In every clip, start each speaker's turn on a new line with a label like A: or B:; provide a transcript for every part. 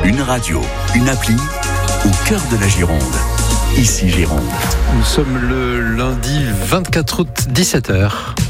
A: Une radio, une appli, au cœur de la Gironde. Ici Gironde.
B: Nous sommes le lundi 24 août, 17h.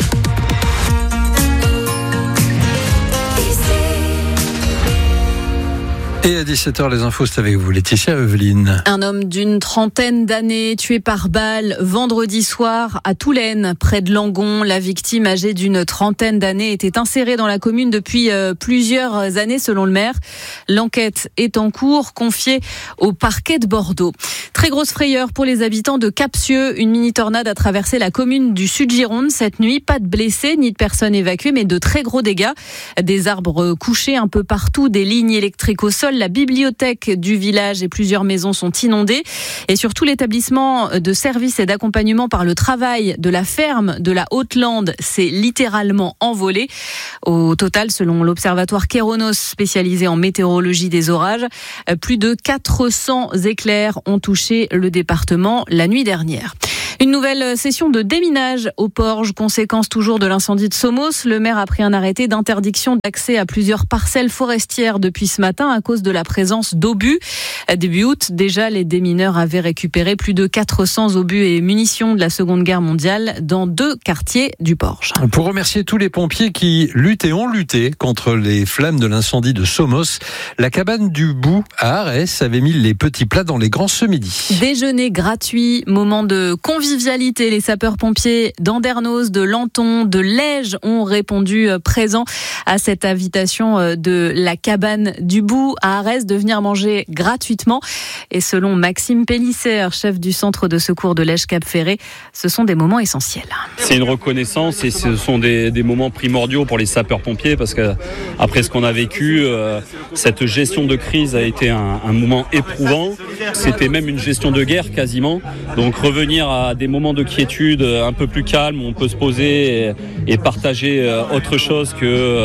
B: Et à 17h, les infos, c'est avec vous, Laetitia Evelyne.
C: Un homme d'une trentaine d'années tué par balle vendredi soir à Toulaine, près de Langon. La victime, âgée d'une trentaine d'années, était insérée dans la commune depuis plusieurs années, selon le maire. L'enquête est en cours, confiée au parquet de Bordeaux. Très grosse frayeur pour les habitants de Capsieux. Une mini-tornade a traversé la commune du Sud-Gironde cette nuit. Pas de blessés ni de personnes évacuées, mais de très gros dégâts. Des arbres couchés un peu partout, des lignes électriques au sol. La bibliothèque du village et plusieurs maisons sont inondées. Et surtout, l'établissement de services et d'accompagnement par le travail de la ferme de la Haute-Lande s'est littéralement envolé. Au total, selon l'observatoire Kéronos, spécialisé en météorologie des orages, plus de 400 éclairs ont touché le département la nuit dernière. Une nouvelle session de déminage au Porge, conséquence toujours de l'incendie de Somos. Le maire a pris un arrêté d'interdiction d'accès à plusieurs parcelles forestières depuis ce matin à cause de la présence d'obus. Début août, déjà, les démineurs avaient récupéré plus de 400 obus et munitions de la Seconde Guerre mondiale dans 2 quartiers du Porge.
B: Pour remercier tous les pompiers qui luttent et ont lutté contre les flammes de l'incendie de Somos, la cabane du Bout à Arès avait mis les petits plats dans les grands ce midi.
C: Déjeuner gratuit, moment de convivialité. Les sapeurs-pompiers d'Andernos, de Lanton, de Lège ont répondu présents à cette invitation de la cabane du Bout à Arès de venir manger gratuitement. Et selon Maxime Pélisser, chef du centre de secours de Lège-Cap-Ferré, ce sont des moments essentiels.
D: C'est une reconnaissance et ce sont des moments primordiaux pour les sapeurs-pompiers parce que après ce qu'on a vécu, cette gestion de crise a été un moment éprouvant. C'était même une gestion de guerre quasiment. Donc revenir à des moments de quiétude un peu plus calmes où on peut se poser et partager autre chose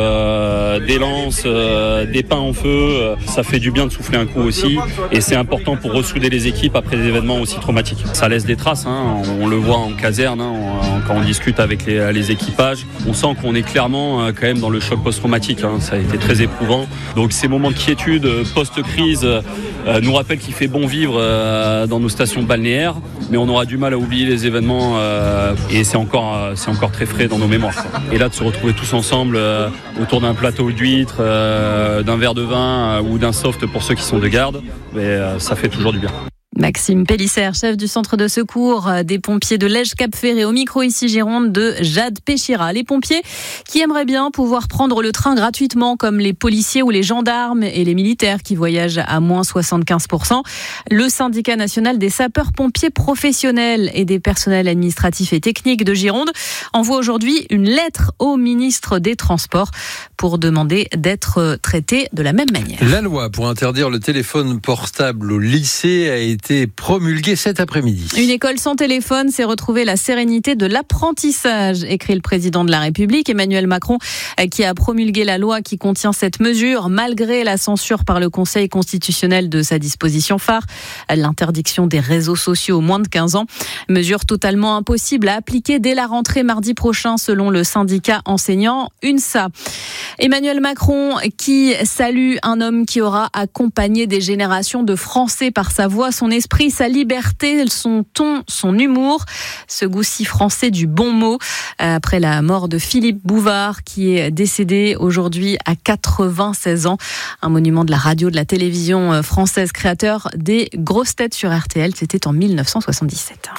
D: que des lances, des pains en feu, ça fait du bien de souffler un coup aussi et c'est important pour ressouder les équipes après des événements aussi traumatiques. Ça laisse des traces, on le voit en caserne, quand on discute avec les équipages, on sent qu'on est clairement quand même dans le choc post-traumatique, ça a été très éprouvant. Donc ces moments de quiétude post-crise nous rappellent qu'il fait bon vivre dans nos stations balnéaires, mais on aura du mal à oublier les événements et c'est encore très frais dans nos mémoires. Et là, de se retrouver tous ensemble autour d'un plateau d'huîtres, d'un verre de vin ou d'un soft pour ceux qui sont de garde, ça fait toujours du bien.
C: Maxime Pélisser, chef du centre de secours des pompiers de Lège-Cap-Ferré, au micro ici Gironde de Jade Péchira. Les pompiers qui aimeraient bien pouvoir prendre le train gratuitement comme les policiers ou les gendarmes et les militaires qui voyagent à moins 75%. Le syndicat national des sapeurs-pompiers professionnels et des personnels administratifs et techniques de Gironde envoie aujourd'hui une lettre au ministre des Transports pour demander d'être traité de la même manière.
B: La loi pour interdire le téléphone portable au lycée a été promulguée cet après-midi.
C: Une école sans téléphone, c'est retrouver la sérénité de l'apprentissage, écrit le président de la République, Emmanuel Macron, qui a promulgué la loi qui contient cette mesure, malgré la censure par le Conseil constitutionnel de sa disposition phare, l'interdiction des réseaux sociaux aux moins de 15 ans. Mesure totalement impossible à appliquer dès la rentrée mardi prochain, selon le syndicat enseignant UNSA. Emmanuel Macron qui salue un homme qui aura accompagné des générations de Français par sa voix, son esprit, sa liberté, son ton, son humour, ce goût si français du bon mot. Après la mort de Philippe Bouvard qui est décédé aujourd'hui à 96 ans, un monument de la radio, de la télévision française, créateur des grosses têtes sur RTL, c'était en 1977.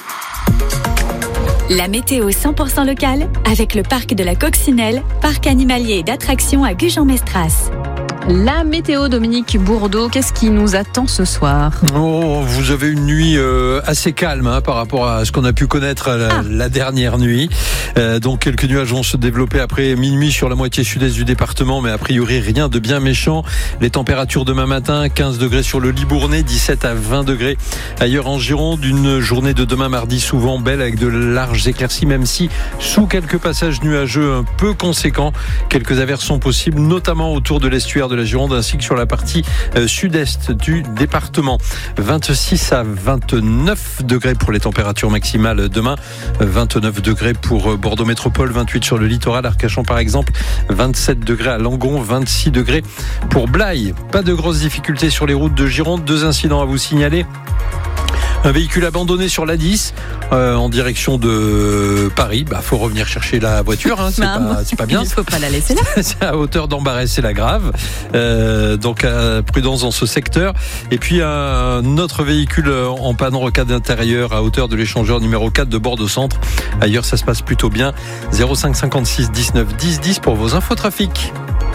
E: La météo 100% locale avec le parc de la Coccinelle, parc animalier et d'attractions à Gujan-Mestras.
C: La météo, Dominique Bourdeau, qu'est-ce qui nous attend ce soir ?
B: Vous avez une nuit assez calme par rapport à ce qu'on a pu connaître la dernière nuit. Donc quelques nuages vont se développer après minuit sur la moitié sud-est du département, mais a priori rien de bien méchant. Les températures demain matin, 15 degrés sur le Libournais, 17 à 20 degrés ailleurs en Gironde. Une journée de demain mardi souvent belle avec de larges éclaircies, même si sous quelques passages nuageux un peu conséquents, quelques averses sont possibles, notamment autour de l'estuaire de la Gironde ainsi que sur la partie sud-est du département. 26 à 29 degrés pour les températures maximales demain. 29 degrés pour Bordeaux Métropole, 28 sur le littoral, Arcachon par exemple, 27 degrés à Langon, 26 degrés pour Blaye. Pas de grosses difficultés sur les routes de Gironde. 2 incidents à vous signaler. Un véhicule abandonné sur l'A10 en direction de Paris. Faut revenir chercher la voiture, hein. C'est pas bien.
C: Il ne faut pas la laisser là.
B: C'est à hauteur d'Embarès et la Grave. Donc prudence dans ce secteur. Et puis un autre véhicule en panne rocade intérieure à hauteur de l'échangeur numéro 4 de Bordeaux Centre. Ailleurs, ça se passe plutôt bien. 05 56 19 10 10 pour vos infotrafics.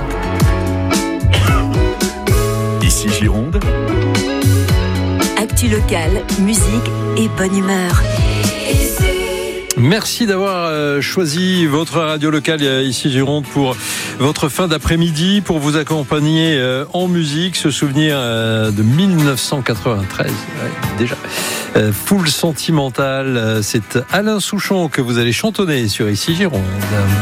A: Ici Gironde.
F: Actu locale, musique et bonne humeur.
B: Merci d'avoir choisi votre radio locale ici Gironde pour votre fin d'après-midi, pour vous accompagner en musique, se souvenir de 1993, déjà. Full Sentimental, c'est Alain Souchon que vous allez chantonner sur ici Gironde.